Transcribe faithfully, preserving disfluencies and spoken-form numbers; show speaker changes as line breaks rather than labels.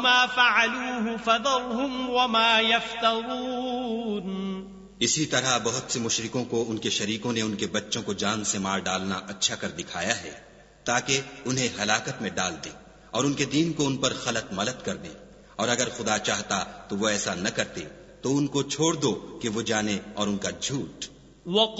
मा फ़अलूहु फ़ज़रहुम वमा यफ़्तरून।
इसी तरह बहुत से मुशरिकों को उनके शरीकों ने उनके बच्चों को जान से मार डालना अच्छा कर दिखाया है, ताकि उन्हें हलाकत में डाल दें और उनके दीन को उन पर खलत मलत कर दें। और अगर खुदा चाहता तो वो ऐसा न करते, तो उनको छोड़ दो कि वो जाने और उनका झूठ।